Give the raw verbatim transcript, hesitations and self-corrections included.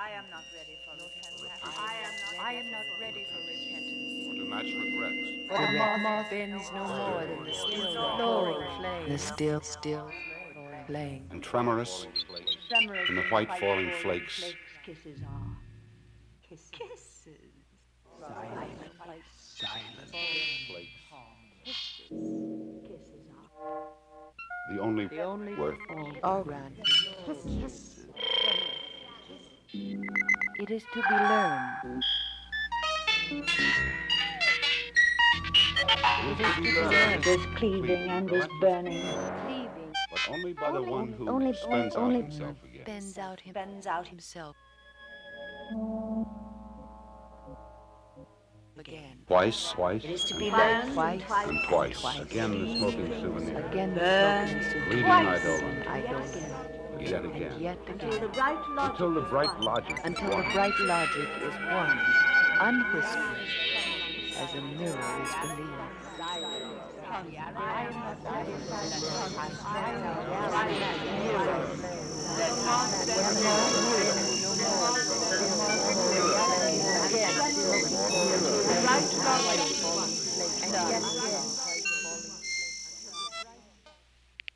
I am not ready for repentance. I am not, I am not ready for repentance. Or to match regrets. The moth bends no more than the still roaring flame. The still, still flame. And tremorous Tremorous in the white falling flakes. Kisses are. Kisses. Kisses. Silent. Silent. Flakes. Kisses are. The only, The only worth. all granted. It is to be learned. It is to be learned. This cleaving and this burning. Cleaving. But only by the one who Only- spends out only- himself again. Bends out him. Bends out himself. Again. Twice, twice, It is to and be twice, learned. Twice. and twice. Twice. Again the smoking souvenir. Again the Burn. smoking souvenir. Bleeding Twice. idol. Idol. Yet again. Yet Until the again. bright logic. Until the bright logic Until is the one. bright logic is one, unwhispered, as a mirror is believed.